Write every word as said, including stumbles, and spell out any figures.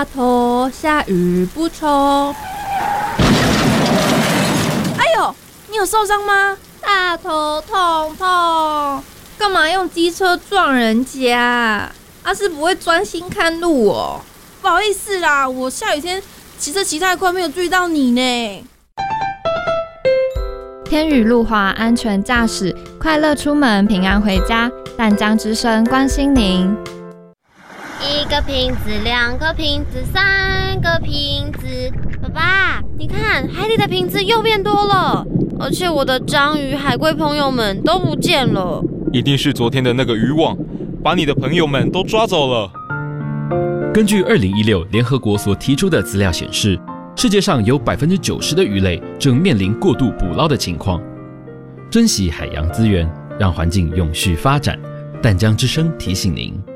大头下雨不冲。哎呦，你有受伤吗？大头痛痛，干嘛用机车撞人家？阿是不会专心看路哦。 不好意思啦，我下雨天骑车骑太快，没有注意到你呢。 天雨路滑，安全驾驶，快乐出门，平安回家。淡江之声关心您。 一个瓶子，两个瓶子，三个瓶子。爸爸，你看海里的瓶子又变多了，而且我的章鱼、海龟朋友们都不见了。 一定是昨天的那个渔网，把你的朋友们都抓走了。 根据二零一六联合国所提出的资料显示，世界上有百分之九十的鱼类正面临过度捕捞的情况。珍惜海洋资源，让环境永续发展。淡江之声提醒您。